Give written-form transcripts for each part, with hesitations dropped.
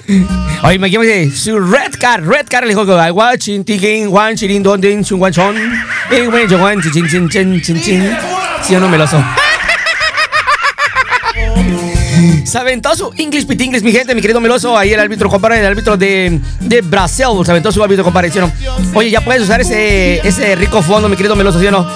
Oye, me quiere su red car, le dijo que I watching, thinking, one, chirin, don, din, chun, one, chon. Bueno, yo, one, chin, chin, chin, chin, chin. Sí o no, Meloso. Se aventó su English Pitingles, mi gente, mi querido Meloso. Ahí el árbitro, compadre, el árbitro de Brasil. Se aventó su árbitro, compadre, ¿sí o no? Oye, ya puedes usar ese rico fondo, mi querido Meloso, ¿sí o no?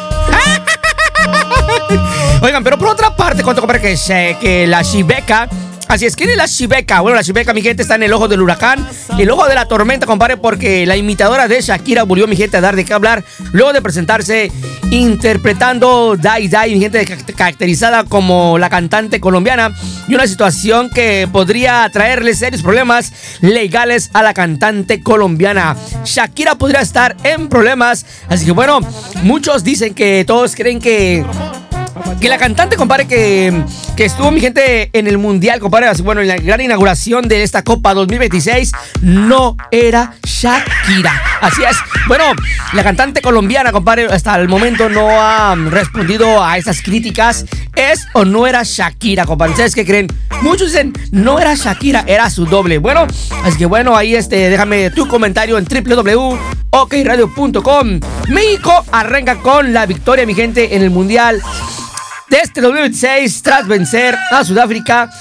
Oigan, pero por otra parte, cuento, compadre, que la Xibeca. Así es, ¿quién es la Xibeca? Bueno, la Xibeca, mi gente, está en el ojo del huracán, el ojo de la tormenta, compadre, porque la imitadora de Shakira volvió, mi gente, a dar de qué hablar luego de presentarse interpretando Die Die, mi gente, caracterizada como la cantante colombiana, y una situación que podría traerle serios problemas legales a la cantante colombiana. Shakira podría estar en problemas, así que bueno, muchos dicen que todos creen que la cantante, compadre, que estuvo, mi gente, en el Mundial, compadre, así, bueno, en la gran inauguración de esta Copa 2026, no era Shakira. Así es. Bueno, la cantante colombiana, compadre, hasta el momento no ha respondido a esas críticas. ¿Es o no era Shakira, compadre? ¿Ustedes qué creen? Muchos dicen, no era Shakira, era su doble. Bueno, así que bueno, ahí déjame tu comentario en www.okradio.com. México arranca con la victoria, mi gente, en el Mundial de este 2026 tras vencer a Sudáfrica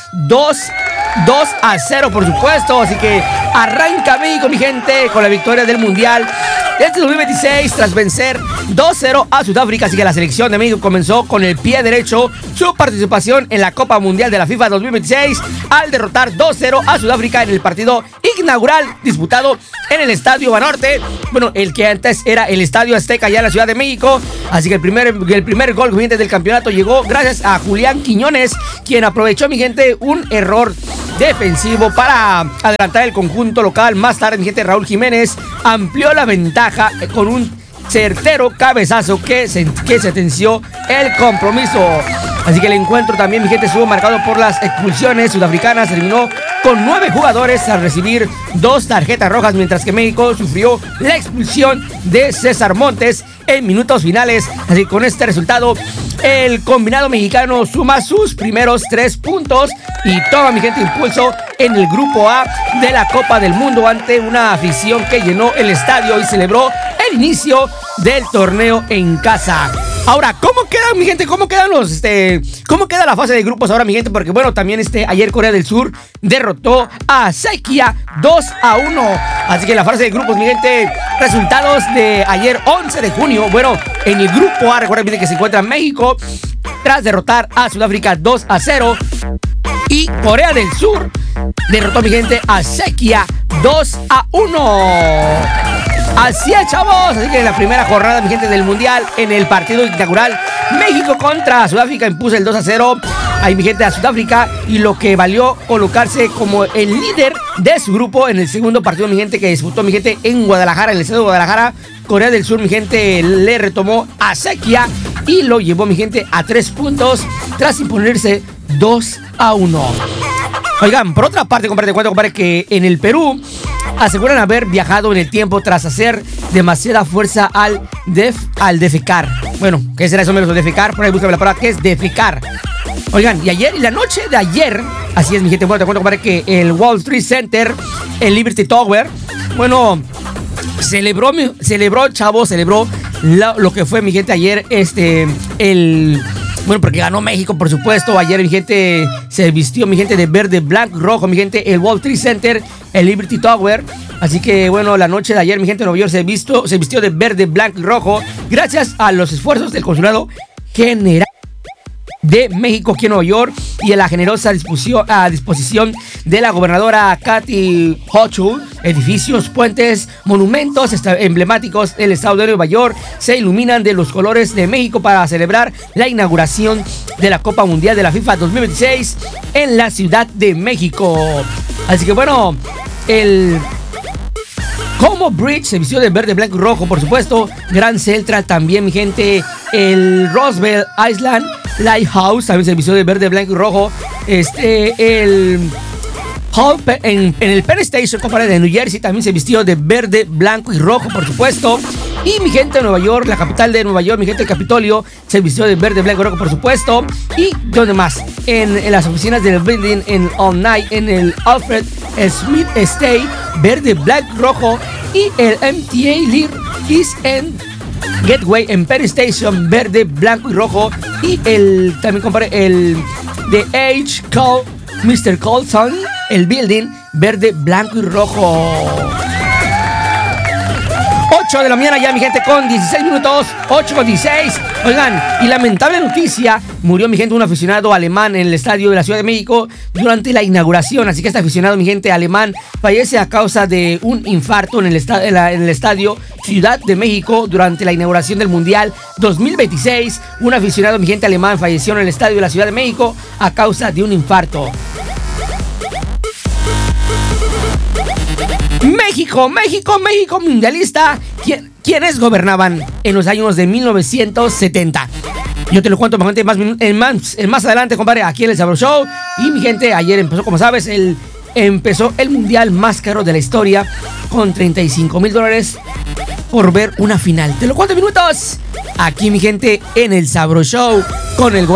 2-0, por supuesto. Así que arranca México, mi gente, con la victoria del Mundial de este 2026 tras vencer 2-0 a Sudáfrica. Así que la selección de México comenzó con el pie derecho su participación en la Copa Mundial de la FIFA 2026 al derrotar 2-0 a Sudáfrica en el partido inaugural disputado en el Estadio Banorte. Bueno, el que antes era el Estadio Azteca, ya en la Ciudad de México. Así que el primer gol, mi gente, del campeonato llegó gracias a Julián Quiñones, quien aprovechó, mi gente, un error defensivo para adelantar el conjunto local. Más tarde, mi gente, Raúl Jiménez amplió la ventaja con un certero cabezazo que sentenció el compromiso. Así que el encuentro también, mi gente, estuvo marcado por las expulsiones sudafricanas. Terminó con 9 jugadores al recibir 2 tarjetas rojas, mientras que México sufrió la expulsión de César Montes en minutos finales. Así que con este resultado, el combinado mexicano suma sus primeros 3 puntos y toma, mi gente, impulso en el grupo A de la Copa del Mundo ante una afición que llenó el estadio y celebró el inicio del torneo en casa. Ahora, ¿cómo quedan, mi gente? ¿Cómo quedan cómo queda la fase de grupos ahora, mi gente? Porque bueno, también ayer Corea del Sur derrotó a Chequia 2-1. Así que la fase de grupos, mi gente, resultados de ayer 11 de junio. Bueno, en el grupo A, recuerden que se encuentra México tras derrotar a Sudáfrica 2-0. Y Corea del Sur derrotó, mi gente, a Chequia 2-1. Así es, chavos. Así que en la primera jornada, mi gente, del Mundial, en el partido inaugural, México contra Sudáfrica impuso el 2-0 ahí, mi gente, a Sudáfrica, y lo que valió colocarse como el líder de su grupo en el segundo partido, mi gente, que disputó, mi gente, en Guadalajara, en el estadio de Guadalajara. Corea del Sur, mi gente, le retomó a Chequia y lo llevó, mi gente, a 3 puntos tras imponerse 2-1. Oigan, por otra parte, compadre, que en el Perú aseguran haber viajado en el tiempo tras hacer demasiada fuerza al defecar. Bueno, ¿qué será eso, menos defecar? Por ahí búscame la palabra, ¿qué es defecar? Oigan, y la noche de ayer, así es, mi gente, bueno, te cuento, compadre, que el World Trade Center, el Liberty Tower, bueno, celebró lo que fue, mi gente, ayer, bueno, porque ganó México, por supuesto. Ayer, mi gente, se vistió, mi gente, de verde, blanco y rojo, mi gente, el World Trade Center, el Liberty Tower. Así que, bueno, la noche de ayer, mi gente, Nueva York se vistió de verde, blanco y rojo, gracias a los esfuerzos del Consulado General de México aquí en Nueva York y a la generosa disposición de la gobernadora Kathy Hochul. Edificios, puentes, monumentos emblemáticos del estado de Nueva York se iluminan de los colores de México para celebrar la inauguración de la Copa Mundial de la FIFA 2026 en la Ciudad de México. Así que bueno, el Como Bridge se vistió de verde, blanco y rojo, por supuesto. Grand Central también, mi gente. El Roosevelt Island Lighthouse también se vistió de verde, blanco y rojo. El Hall en el Penn Station, compadre, de New Jersey, también se vistió de verde, blanco y rojo, por supuesto. Y mi gente de Nueva York, la capital de Nueva York, mi gente del Capitolio, se vistió de verde, blanco y rojo, por supuesto. Y ¿dónde más? En las oficinas del building, en All Night, en el Alfred Smith State, verde, black, rojo. Y el MTA Lear East End Gateway Empire Station, verde, blanco y rojo. Y también compadre, el The H. Cole, Mr. Colson, el building, verde, blanco y rojo. 8 de la mañana ya, mi gente, con 16 minutos, 8 con 16. Oigan, y lamentable noticia, murió, mi gente, un aficionado alemán en el estadio de la Ciudad de México durante la inauguración. Así que este aficionado, mi gente, alemán, fallece a causa de un infarto en el estadio Ciudad de México durante la inauguración del Mundial 2026. Un aficionado, mi gente, alemán, falleció en el estadio de la Ciudad de México a causa de un infarto. México mundialista. ¿Quiénes gobernaban en los años de 1970? Yo te lo cuento más adelante, compadre, aquí en el Sabroso Show. Y mi gente, ayer empezó, como sabes, empezó el mundial más caro de la historia, con $35,000 por ver una final. Te lo cuento en minutos, aquí, mi gente, en el Sabroso Show con el